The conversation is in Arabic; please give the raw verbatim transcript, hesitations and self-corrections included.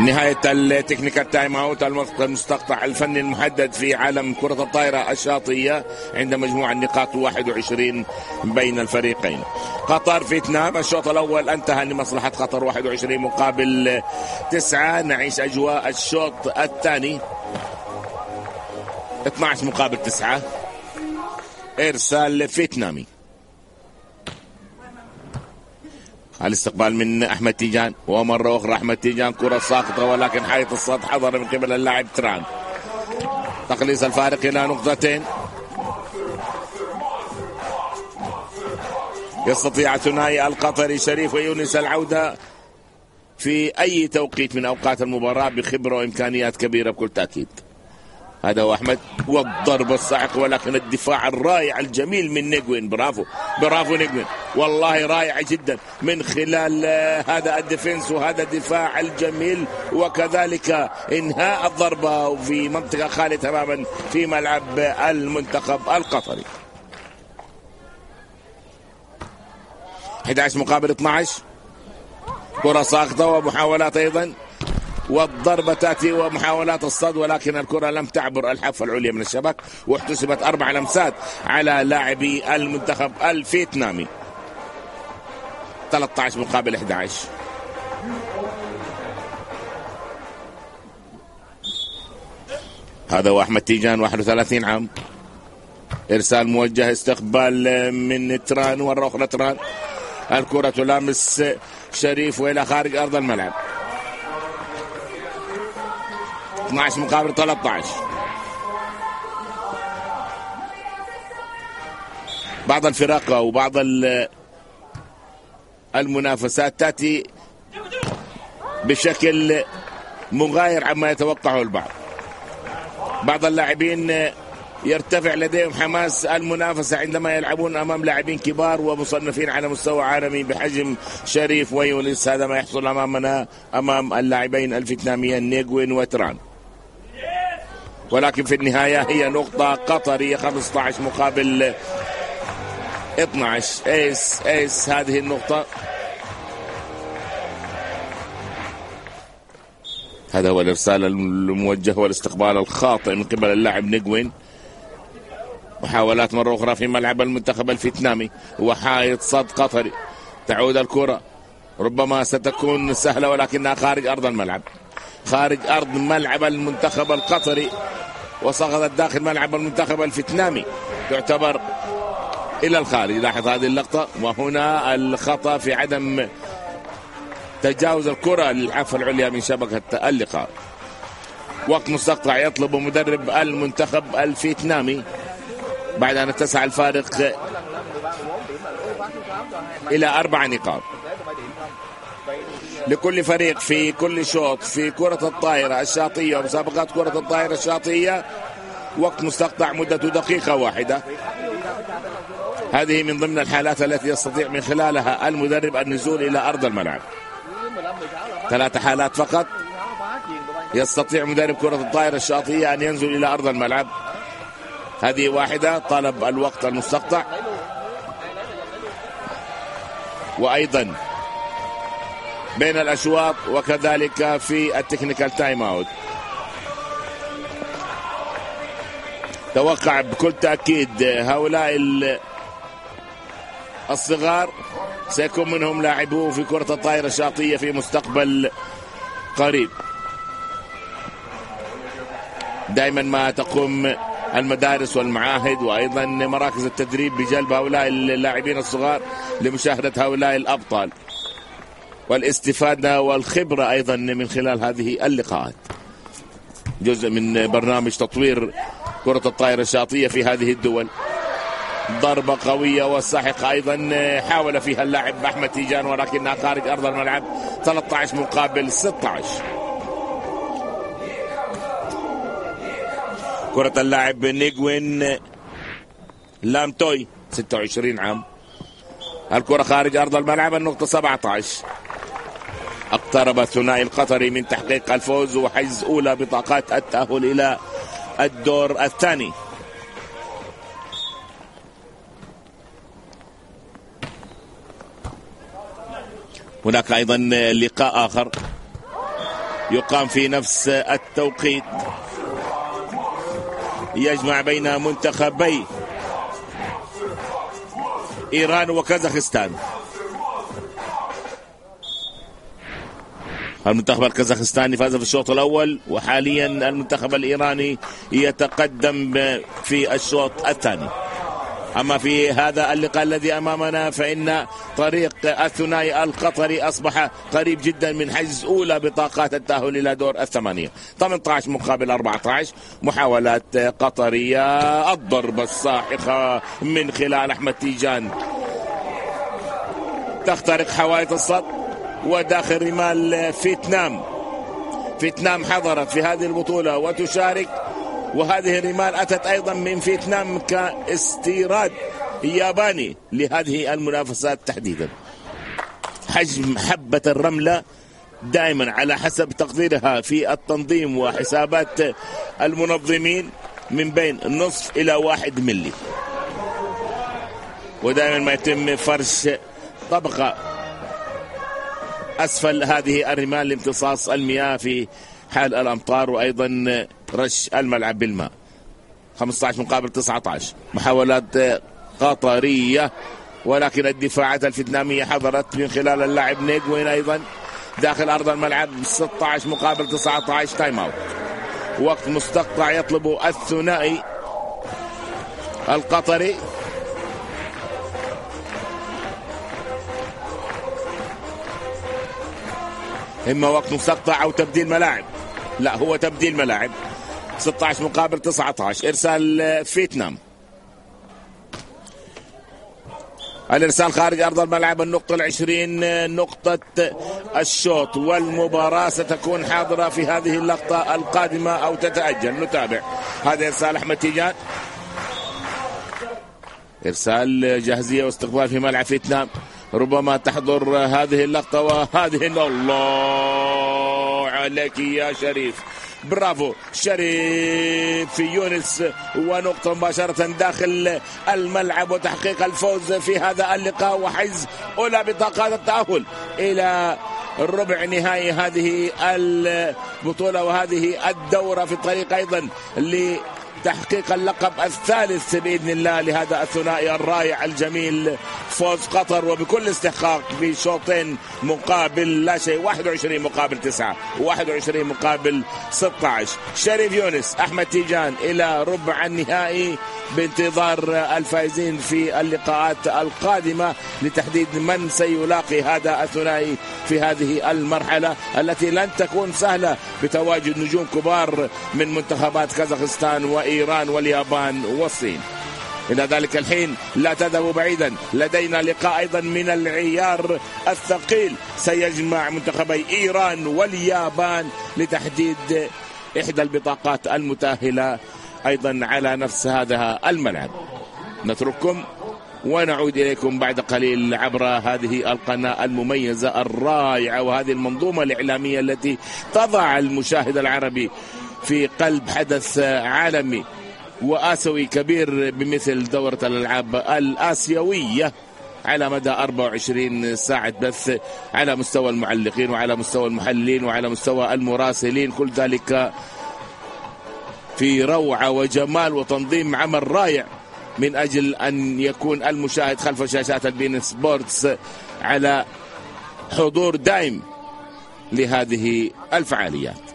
نهاية التكنيكال تايم اوت، الوقت المستقطع الفني المحدد في عالم كرة الطائرة الشاطئية عند مجموع النقاط واحد وعشرين بين الفريقين. قطر فيتنام، الشوط الأول انتهى لمصلحة قطر واحد وعشرين مقابل تسعة. نعيش أجواء الشوط الثاني اثني عشر مقابل تسعة، إرسال فيتنامي. الاستقبال من أحمد تيجان، ومرة أخرى أحمد تيجان كرة ساقطة ولكن حائط الصد حضر من قبل اللاعب تران. تقليص الفارق إلى نقطتين. يستطيع الثنائي القطري شريف ويونس العودة في أي توقيت من أوقات المباراة بخبرة وإمكانيات كبيرة بكل تأكيد. هذا هو أحمد، والضربة الصاعقة ولكن الدفاع الرائع الجميل من نيغوين. برافو برافو نيغوين، والله رائع جدا من خلال هذا الديفنس وهذا الدفاع الجميل، وكذلك إنهاء الضربة في منطقة خالية تماما في ملعب المنتخب القطري. أحد عشر مقابل اثني عشر، كرة ساقطة ومحاولات أيضا، والضربة تأتي ومحاولات الصد ولكن الكرة لم تعبر الحافة العليا من الشبك، واحتسبت أربع لمسات على لاعبي المنتخب الفيتنامي. ثلاثة عشر مقابل أحد عشر. هذا هو أحمد تيجان واحد وثلاثين عام. إرسال موجه، استقبال من تران، مرة أخرى تران، الكرة تلامس شريف وإلى خارج أرض الملعب. اثني عشر مقابل ثلاثة عشر. بعض الفرق وبعض المنافسات تأتي بشكل مغاير عما يتوقعه البعض. بعض اللاعبين يرتفع لديهم حماس المنافسة عندما يلعبون أمام لاعبين كبار ومصنفين على مستوى عالمي بحجم شريف ويونس. هذا ما يحصل أمامنا أمام اللاعبين الفيتناميين نيغوين وتران، ولكن في النهاية هي نقطة قطرية. خمسة عشر مقابل اثني عشر، ايس ايس هذه النقطة. هذا هو الإرسال الموجه والاستقبال الخاطئ من قبل اللاعب نيغوين. محاولات مرة أخرى في ملعب المنتخب الفيتنامي وحائط صد قطري. تعود الكرة، ربما ستكون سهلة ولكنها خارج أرض الملعب، خارج أرض ملعب المنتخب القطري، وسقطت داخل ملعب المنتخب الفيتنامي، تعتبر إلى الخارج. لاحظ هذه اللقطة، وهنا الخطأ في عدم تجاوز الكرة للحافة العليا من شبكة اللقاء. وقت مستقطع يطلب مدرب المنتخب الفيتنامي بعد أن اتسع الفارق إلى أربع نقاط لكل فريق في كل شوط في كرة الطائرة الشاطئية ومسابقات كرة الطائرة الشاطئية. وقت مستقطع مدته دقيقة واحدة. هذه من ضمن الحالات التي يستطيع من خلالها المدرب النزول إلى أرض الملعب. ثلاث حالات فقط يستطيع مدرب كرة الطائرة الشاطئية أن ينزل إلى أرض الملعب. هذه واحدة، طلب الوقت المستقطع، وأيضا بين الأشواط، وكذلك في التكنيكال تايم اوت. توقع بكل تأكيد هؤلاء الصغار سيكون منهم لاعبو في كرة الطائرة الشاطئية في مستقبل قريب. دائما ما تقوم المدارس والمعاهد وأيضا مراكز التدريب بجلب هؤلاء اللاعبين الصغار لمشاهدة هؤلاء الأبطال والاستفادة والخبرة أيضا من خلال هذه اللقاءات. جزء من برنامج تطوير كرة الطائرة الشاطئية في هذه الدول. ضربة قوية وساحقة أيضا حاول فيها اللاعب أحمد تيجان ولكنها خارج أرض الملعب. ثلاثة عشر مقابل ستة عشر. كرة اللاعب نيغوين لامتوي ستة وعشرين عام. الكرة خارج أرض الملعب. النقطة سبعة عشر. اقترب الثنائي القطري من تحقيق الفوز وحجز أولى بطاقات التأهل إلى الدور الثاني. هناك أيضا لقاء آخر يقام في نفس التوقيت، يجمع بين منتخبي إيران وكازاخستان. المنتخب الكازاخستاني فاز في الشوط الأول، وحاليا المنتخب الإيراني يتقدم في الشوط الثاني. أما في هذا اللقاء الذي أمامنا فإن طريق الثنائي القطري أصبح قريب جدا من حجز أولى بطاقات التأهل إلى دور الثمانية. ثمانية عشر مقابل أربعة عشر، محاولات قطرية، الضربة الساحقة من خلال أحمد تيجان تخترق حوائط الصد وداخل رمال فيتنام. فيتنام حضرت في هذه البطولة وتشارك، وهذه الرمال أتت أيضا من فيتنام كاستيراد ياباني لهذه المنافسات تحديدا. حجم حبة الرملة دائما على حسب تقديرها في التنظيم وحسابات المنظمين من بين نصف إلى واحد ملي، ودائما ما يتم فرش طبقة أسفل هذه الرمال لامتصاص المياه في حال الأمطار، وأيضا رش الملعب بالماء. خمسة عشر مقابل تسعة عشر، محاولات قطرية، ولكن الدفاعات الفيتنامية حضرت من خلال اللاعب نيغوين أيضا داخل أرض الملعب. ستة عشر مقابل تسعة عشر، تايم أوت، وقت مستقطع يطلب الثنائي القطري. إما وقت مستقطع أو تبديل ملاعب. لا، هو تبديل ملاعب. ستة عشر مقابل تسعة عشر، إرسال فيتنام. الإرسال خارج أرض الملعب، النقطة العشرين، نقطة الشوط، والمباراة ستكون حاضرة في هذه اللقطة القادمة أو تتأجل. نتابع هذا إرسال أحمد تيجان، إرسال جاهزية واستقبال في ملعب فيتنام. ربما تحضر هذه اللقطة وهذه. الله عليك يا شريف، برافو شريف يونس، ونقطة مباشرة داخل الملعب وتحقيق الفوز في هذا اللقاء وحجز أولى بطاقات التأهل إلى ربع نهائي هذه البطولة وهذه الدورة، في الطريق أيضا لتحقيق اللقب الثالث بإذن الله لهذا الثنائي الرائع الجميل. فوز قطر وبكل استحقاق بشوطين مقابل لا شيء، واحد وعشرين مقابل تسعة، واحد وعشرين مقابل ستة عشر. شريف يونس، أحمد تيجان إلى ربع النهائي بانتظار الفائزين في اللقاءات القادمة لتحديد من سيلاقي هذا الثنائي في هذه المرحلة التي لن تكون سهلة بتواجد نجوم كبار من منتخبات كازاخستان وإيران واليابان والصين. إلى ذلك الحين لا تذهبوا بعيدا، لدينا لقاء أيضا من العيار الثقيل سيجمع منتخبي إيران واليابان لتحديد إحدى البطاقات المتأهلة أيضا على نفس هذا الملعب. نترككم ونعود إليكم بعد قليل عبر هذه القناة المميزة الرائعة وهذه المنظومة الإعلامية التي تضع المشاهد العربي في قلب حدث عالمي وآسيوي كبير بمثل دورة الألعاب الآسيوية على مدى أربعة وعشرين ساعة بث، على مستوى المعلقين وعلى مستوى المحللين وعلى مستوى المراسلين، كل ذلك في روعة وجمال وتنظيم عمل رائع من أجل أن يكون المشاهد خلف شاشات البين سبورتس على حضور دائم لهذه الفعاليات.